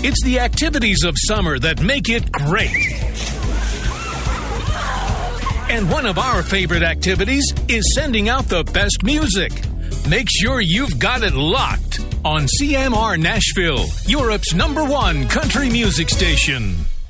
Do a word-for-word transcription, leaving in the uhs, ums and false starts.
It's the activities of summer that make it great. And one of our favorite activities is sending out the best music. Make sure you've got it locked on C M R Nashville, Europe's number one country music station.